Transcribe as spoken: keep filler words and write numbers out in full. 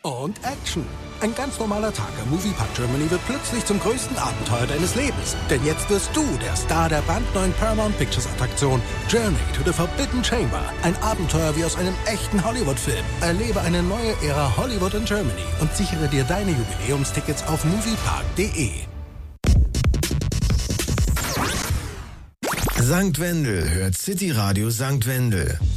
und Action. Ein ganz normaler Tag am Moviepark Germany wird plötzlich zum größten Abenteuer deines Lebens. Denn jetzt wirst du der Star der brandneuen Paramount Pictures Attraktion Journey to the Forbidden Chamber. Ein Abenteuer wie aus einem echten Hollywood-Film. Erlebe eine neue Ära Hollywood in Germany und sichere dir deine Jubiläumstickets auf moviepark punkt de. Sankt Wendel hört City Radio Sankt Wendel.